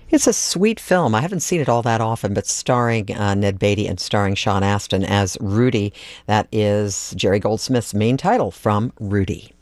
It's a sweet film. I haven't seen it all that often, but starring Ned Beatty and starring Sean Astin as Rudy. That is Jerry Goldsmith's main title from Rudy.